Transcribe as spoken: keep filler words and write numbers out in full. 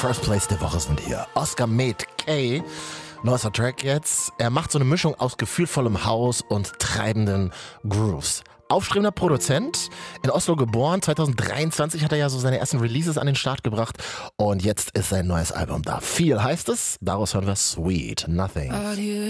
First Place der Woche sind hier. Oscar Med K. Neuester Track jetzt. Er macht so eine Mischung aus gefühlvollem House und treibenden Grooves. Aufstrebender Produzent, in Oslo geboren, zwanzig dreiundzwanzig hat er ja so seine ersten Releases an den Start gebracht und jetzt ist sein neues Album da. Viel heißt es, daraus hören wir Sweet Nothing.